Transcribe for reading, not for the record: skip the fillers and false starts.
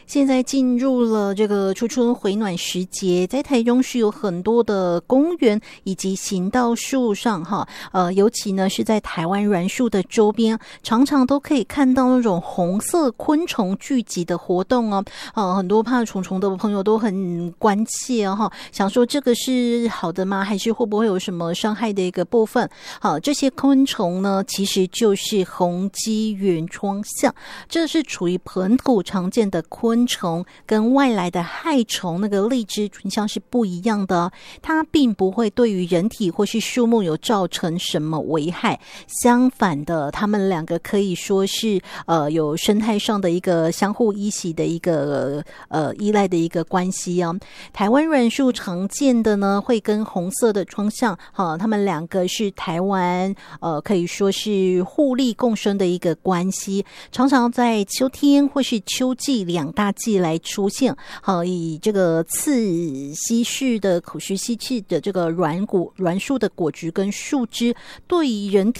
现在进入了这个初春回暖时节，在台中是有很多的公园以及行道树上尤其呢是在台湾栾树的周边，常常都可以看到那种红色昆虫聚集的活动很多怕虫虫的朋友都很关切想说这个是好的吗？还是会不会有什么伤害的一个部分？这些昆虫呢，其实就是红基原窗象，这是处于本土常见的昆虫，跟外来的害虫那个荔枝醇象是不一样的它并不会对于人体或是树木有造成什么危害，相反的，它们两个可以说是有生态上的一个相互依袭的一个依赖的一个关系台湾栾树常见的呢，会跟红色的窗象它们两个是台湾可以说是互利共生的一个关系，常常在秋天或是秋季两大季来出现以这个刺吸式的口须吸气的这个栾树的果实跟树枝对于人体